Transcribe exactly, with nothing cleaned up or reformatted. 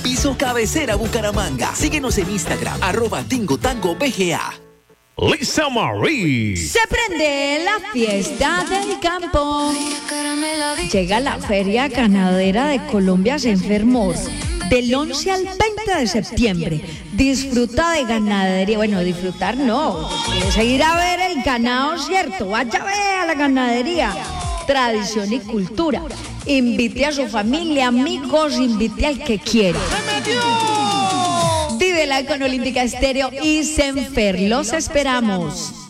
Piso Cabecera Bucaramanga. Síguenos en Instagram, arroba Tingo Tango B G A. Lisa Marie. Se prende la fiesta del campo. Llega la Feria Ganadera de Colombia en Fermos del once al veinte de septiembre. Disfruta de ganadería. Bueno, disfrutar no. Seguir a ver el ganado, ¿cierto? Vaya a ver a la ganadería. Tradición y cultura. Invite a su familia, amigos, invite al que quiera. Vívela con Olímpica Estéreo y Senfer. Los esperamos.